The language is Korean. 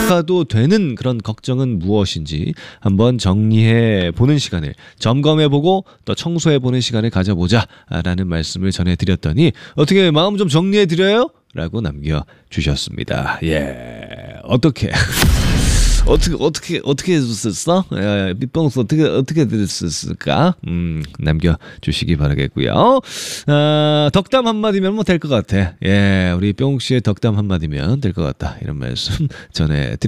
가도 되는 그런 걱정은 무엇인지 한번 정리해 보는 시간을, 점검해 보고 또 청소해 보는 시간을 가져보자 라는 말씀을 전해드렸더니 어떻게 마음 좀 정리해 드려요? 라고 남겨주셨습니다. 예, 어떻게 했었어? 빗봉수 어떻게 됐었을까? 남겨주시기 바라겠고요. 덕담 한마디면 뭐 될 것 같아. 예, 우리 뿅씨의 덕담 한마디면 될 것 같다. 이런 말씀 전해드립니다.